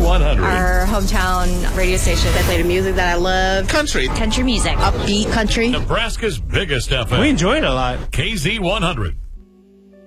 KZ100. Our hometown radio station. They play the music that I love. Country Music. Upbeat country. Nebraska's biggest FM. we enjoy it a lot. KZ100.